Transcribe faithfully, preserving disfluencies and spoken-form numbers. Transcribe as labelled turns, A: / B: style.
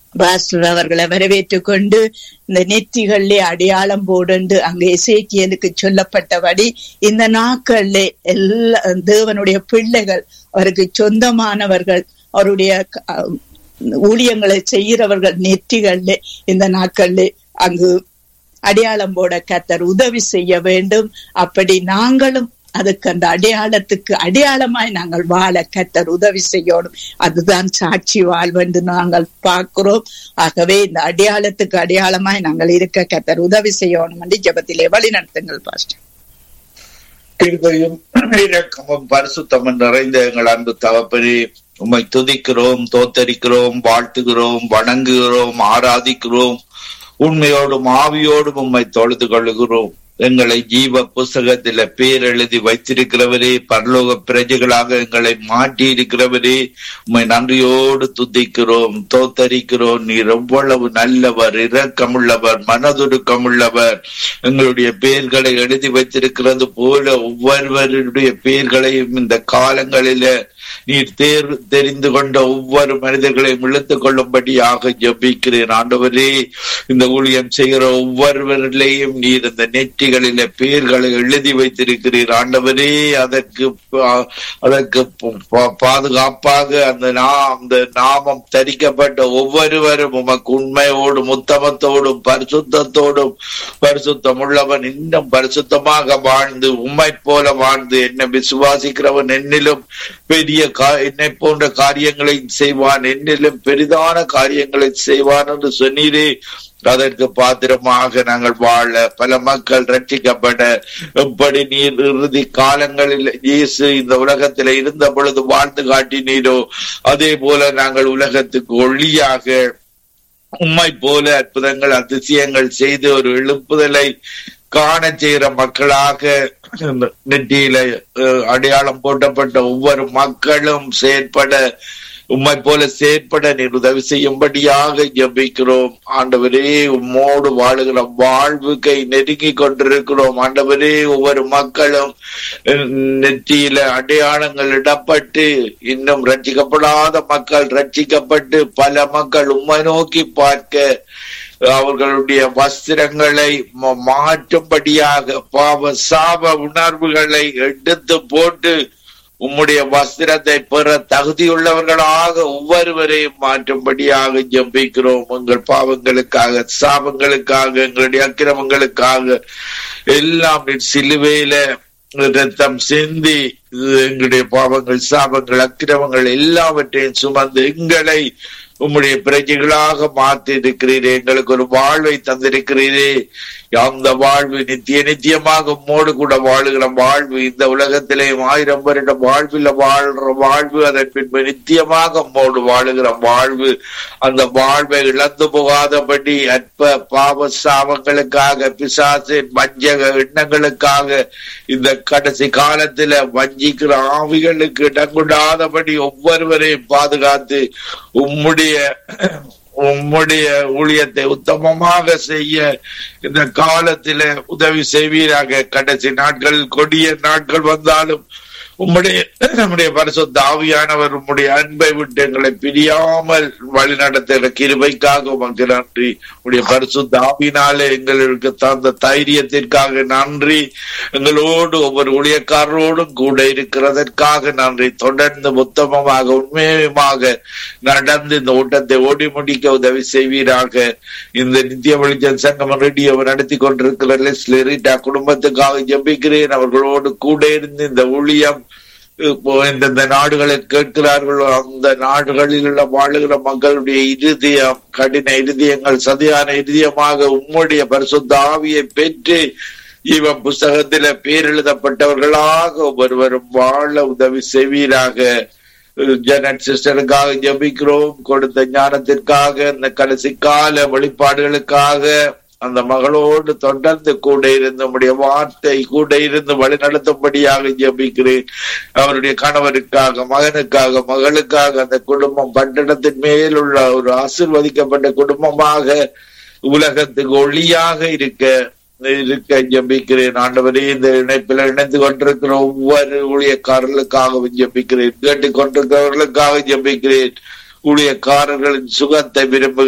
A: Pastor அவர்களை வரவேற்றுக் கொண்டு இந்த நெற்றிகளிலே அடையாளம் போடுண்டு அங்கே எசேக்கியேலுக்கு சொல்லப்பட்டபடி இந்த நாட்களிலே எல்லா தேவனுடைய பிள்ளைகள், அவருக்கு சொந்தமானவர்கள், அவருடைய ஊழியங்களை செய்கிறவர்கள் நெற்றிகளிலே இந்த நாட்களிலே அங்கு அடையாளம் போட கர்த்தர் உதவி செய்ய வேண்டும். அப்படி நாங்களும் அதுக்கு அந்த அடையாளத்துக்கு அடையாளமாய் நாங்கள் வாழ கர்த்தர் உதவி செய்யணும். அதுதான் சாட்சி வாழ்வென்று நாங்கள் பார்க்கிறோம். ஆகவே இந்த அடையாளத்துக்கு அடையாளமாய் நாங்கள் இருக்க கர்த்தர் உதவி செய்யணும் என்று ஜெபத்திலே வழி நடத்துங்கள் பாஸ்டர்.
B: கிருபையும் இரக்கமும் பரிசுத்தமும் நிறைந்த எங்கள் அன்பு தகப்பனே, உம்மை துதிக்கிறோம், தோத்தரிக்கிறோம், வாழ்த்துகிறோம், வணங்குகிறோம், ஆராதிக்கிறோம். உண்மையோடும் ஆவியோடும் உம்மை தொழுது கொள்ளுகிறோம். எங்களை ஜீவ புஸ்தகத்தில பேர் எழுதி வைத்திருக்கிறவரே, பரலோக பிரஜைகளாக எங்களை மாற்றி இருக்கிறவரே, உம்மை நன்றியோடு துதிக்கிறோம், தோத்தரிக்கிறோம். நீர் எவ்வளவு நல்லவர், இரக்கமுள்ளவர், மனதுருக்கமுள்ளவர். எங்களுடைய பெயர்களை எழுதி வைத்திருக்கிறது போல ஒவ்வொருவருடைய பெயர்களையும் இந்த காலங்களில நீர் தேர் தெரிந்து கொண்ட ஒவ்வொரு மனிதர்களையும் இழுத்துக் கொள்ளும்படியாக ஜெபிக்கிறேன். ஆண்டவரே, இந்த ஊழியம் செய்கிற ஒவ்வொருவர்களையும் நீர் இந்த நெற்றிகளில பெயர்களை எழுதி வைத்திருக்கிறீர். ஆண்டவரே, அதற்கு அதற்கு பாதுகாப்பாக அந்த அந்த நாமம் தரிக்கப்பட்ட ஒவ்வொருவரும் உமக்கு உண்மையோடும் உத்தமத்தோடும் பரிசுத்தத்தோடும், பரிசுத்தம் உள்ளவன் இன்னும் பரிசுத்தமாக வாழ்ந்து உம்மை போல வாழ்ந்து என்னை விசுவாசிக்கிறவன் என்னிலும் பெரிய என்னை போன்ற காரியங்களை செய்வான், என்னிலும் பெரிதான காரியங்களை செய்வான் என்று சொன்னீரே. அதற்கு பாத்திரமாக நாங்கள் வாழ, பல மக்கள் ரட்சிக்கப்பட, எப்படி நீர் இறுதி காலங்களில் இயேசு இந்த உலகத்தில இருந்த பொழுது வாழ்ந்து காட்டினீரோ அதே போல நாங்கள் உலகத்துக்கு ஒளியாக உம்மை போல அற்புதங்கள் அதிசயங்கள் செய்து ஒரு எழுப்புதலை காண செய்கிற மக்களாக நெற்றியில அடையாளம் போட்டப்பட்ட ஒவ்வொரு மக்களும் செயற்பட, உம்மை போல செயற்பட நீர் உதவி செய்யும்படியாக ஜெபிக்கிறோம். ஆண்டவரே, உம்மோடு வாழுகிற வாழ்வுக்கை நெருங்கி கொண்டிருக்கிறோம். ஆண்டவரே, ஒவ்வொரு மக்களும் நெற்றியில அடையாளங்கள் இடப்பட்டு இன்னும் ரட்சிக்கப்படாத மக்கள் ரட்சிக்கப்பட்டு பல மக்கள் உம்மை நோக்கி பார்க்க அவர்களுடைய வஸ்திரங்களை மாற்றும்படியாக பாவ சாப உணர்வுகளை எடுத்து போட்டு உம்முடைய வஸ்திரத்தை பெற தகுதியுள்ளவர்களாக ஒவ்வொருவரையும் மாற்றும்படியாக ஜெபிக்கிறோம். எங்கள் பாவங்களுக்காக, சாபங்களுக்காக, எங்களுடைய அக்கிரமங்களுக்காக எல்லாம் சிலுவையில ரத்தம் சிந்தி எங்களுடைய பாவங்கள், சாபங்கள், அக்கிரமங்கள் எல்லாவற்றையும் சுமந்து எங்களை உம்முடைய பிரஜைகளாக மாற்றி இருக்கிறீரே. எங்களுக்கு ஒரு வாழ்வை தந்திருக்கிறீரே. அந்த வாழ்வு நித்திய நித்தியமாக உம்மோடு கூட வாழுகிற வாழ்வு, இந்த உலகத்திலே ஆயிரம் வருட வாழ்வில் வாழ்ற வாழ்வு, அதன் பின்பு நித்தியமாக உம்மோடு வாழுகிற வாழ்வு. அந்த வாழ்வை இழந்து போகாதபடி அற்ப பாவ சாபங்களுக்காக, பிசாசின் வஞ்சக எண்ணங்களுக்காக, இந்த கடைசி காலத்துல வஞ்சிக்கிற ஆவிகளுக்கு இடங்கொடாதபடி ஒவ்வொருவரையும் பாதுகாத்து உம்முடைய உம்முடைய ஊழியத்தை உத்தமமாக செய்ய இந்த காலத்தில உதவி செய்வீராக. கடைசி நாட்கள், கொடிய நாட்கள் வந்தாலும் உம்முடைய நம்முடைய பரிசுத்த ஆவியானவர் உம்முடைய அன்பை விட்டு எங்களை பிரியாமல் வழி நடத்துகிற கிருபைக்காக உமக்கு நன்றி. உடைய பரிசுத்த ஆவியினாலே எங்களுக்கு தந்த தைரியத்திற்காக நன்றி. எங்களோடு ஒவ்வொரு ஊழியக்காரரோடும் கூட இருக்கிறதற்காக நன்றி. தொடர்ந்து உத்தமமாக உண்மையுமாக நடந்து இந்த ஓட்டத்தை ஓடி முடிக்க உதவி செய்வீராக. இந்த நித்திய வெளிச்சம் சங்கமம் ரேடியோவை நடத்தி கொண்டிருக்கிற லெஸ்லி ரீட்டா குடும்பத்துக்காக ஜெபிக்கிறேன். அவர்களோடு கூட இருந்து இந்த ஊழியம் எந்தெந்த நாடுகளை கேட்கிறார்களோ அந்த நாடுகளில் உள்ள வாழுகிற மக்களுடைய இருதயம், கடின இருதயங்கள் சதியான இருதயமாக உம்முடைய பரிசுத்த ஆவியை பெற்று இவன் புஸ்தகத்தில பேர் எழுதப்பட்டவர்களாக ஒவ்வொருவரும் வாழ உதவி செய்வீராக. ஜெனட் சிஸ்டருக்காக ஜெபிக்கிறோம். கொடுத்த ஞானத்திற்காக, இந்த கடைசி கால வெளிப்பாடுகளுக்காக, அந்த மகளோடு தொடர்ந்து கூட இருந்து நம்முடைய வார்த்தை கூட இருந்து வழி நடத்தும்படியாக ஜெபிக்கிறேன். அவருடைய கணவருக்காக, மகனுக்காக, மகளுக்காக, அந்த குடும்பம் பட்டணத்தின் மேல் உள்ள ஒரு ஆசீர்வதிக்கப்பட்ட குடும்பமாக உலகத்துக்கு ஒளியாக இருக்க இருக்க ஜெபிக்கிறேன். ஆண்டவரே, இந்த இணைப்பில் இணைந்து கொண்டிருக்கிற ஒவ்வொரு ஊழியக்காரர்களுக்காகவும் ஜெபிக்கிறேன். கேட்டுக் கொண்டிருக்கிறவர்களுக்காக ஜெபிக்கிறேன். ஊழியக்காரர்களின் சுகத்தை விரும்புகிறேன்.